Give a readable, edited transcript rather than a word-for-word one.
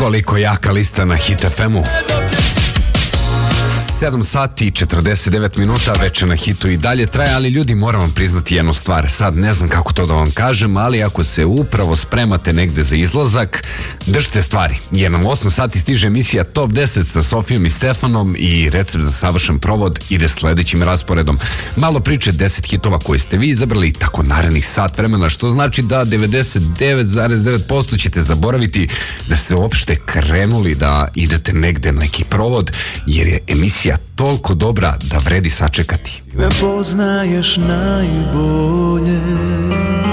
Toliko jaka lista na Hit FM-u. 7 sati i 49 minuta, večer na Hitu i dalje traje, ali ljudi, moram vam priznati jednu stvar. Sad ne znam kako to da vam kažem, ali ako se upravo spremate negde za izlazak, držite stvari. Jer nam u 8 sati stiže emisija Top 10 sa Sofijom i Stefanom i recept za savršen provod ide sledećim rasporedom. Malo priče 10 hitova koje ste vi izabrali, tako narednih sat vremena, što znači da 99,9% ćete zaboraviti da ste uopšte krenuli da idete negde na neki provod, jer je emisija toliko dobra da vredi sačekati. Me poznaješ najbolje,